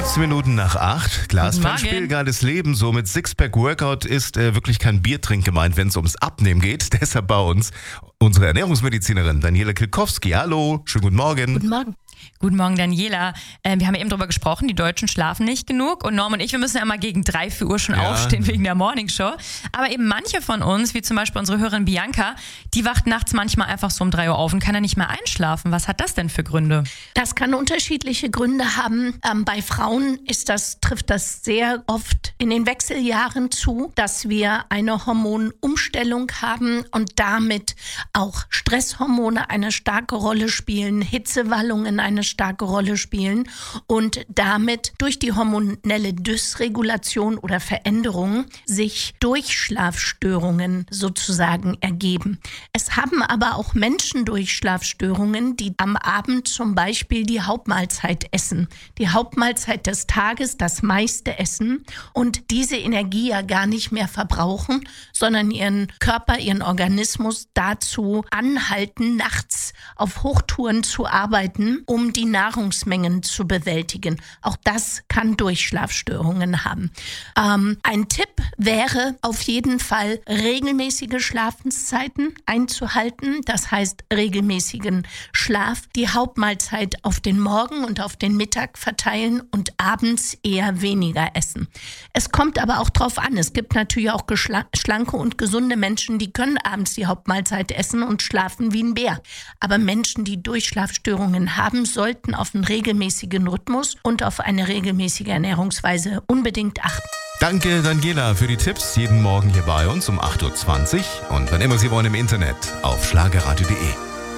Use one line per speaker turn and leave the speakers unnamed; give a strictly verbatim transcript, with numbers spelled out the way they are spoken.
fünfzehn Minuten nach acht. Glas
Guten
Spiel,
Morgen.
geiles Leben. So mit Sixpack-Workout ist äh, wirklich kein Biertrink gemeint, wenn es ums Abnehmen geht. Deshalb bei uns unsere Ernährungsmedizinerin Daniela Kilkowski. Hallo, schönen guten Morgen.
Guten Morgen. Guten Morgen, Daniela. Äh, wir haben ja eben drüber gesprochen, die Deutschen schlafen nicht genug. Und Norm und ich, wir müssen ja immer gegen drei, vier Uhr schon
Ja.
aufstehen wegen der Morningshow. Aber eben manche von uns, wie zum Beispiel unsere Hörerin Bianca, die wacht nachts manchmal einfach so um drei Uhr auf und kann dann nicht mehr einschlafen. Was hat das denn für Gründe?
Das kann unterschiedliche Gründe haben. Ähm, bei Frauen ist das, trifft das sehr oft in den Wechseljahren zu, dass wir eine Hormonumstellung haben und damit auch Stresshormone eine starke Rolle spielen, Hitzewallungen eine starke Rolle spielen und damit durch die hormonelle Dysregulation oder Veränderung sich Durchschlafstörungen sozusagen ergeben. Es haben aber auch Menschen Durchschlafstörungen, die am Abend zum Beispiel die Hauptmahlzeit essen. Die Hauptmahlzeit des Tages, das meiste essen und diese Energie ja gar nicht mehr verbrauchen, sondern ihren Körper, ihren Organismus dazu anhalten, nachts auf Hochtouren zu arbeiten, um die Nahrungsmengen zu bewältigen. Auch das kann Durchschlafstörungen haben. Ähm, ein Tipp wäre auf jeden Fall, regelmäßige Schlafenszeiten einzuhalten. Das heißt, regelmäßigen Schlaf, die Hauptmahlzeit auf den Morgen und auf den Mittag verteilen und abends eher weniger essen. Es kommt aber auch drauf an. Es gibt natürlich auch geschla- schlanke und gesunde Menschen, die können abends die Hauptmahlzeit essen und schlafen wie ein Bär. Aber Menschen, die Durchschlafstörungen haben, sollten auf einen regelmäßigen Rhythmus und auf eine regelmäßige Ernährungsweise unbedingt achten.
Danke, Daniela, für die Tipps. Jeden Morgen hier bei uns um acht Uhr zwanzig und wann immer Sie wollen im Internet auf schlagerradio punkt de.